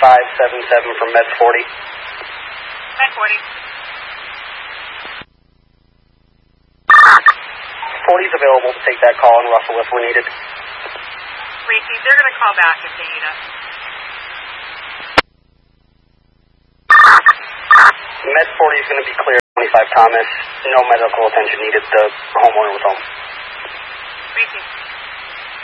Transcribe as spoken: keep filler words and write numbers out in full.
five seven seven from Med forty. Med forty. forty's available to take that call in Russell if we're needed. Repeat, they're going to call back if they need us. Med forty is going to be clear. twenty-five Thomas. No medical attention needed. The homeowner was home. Repeat.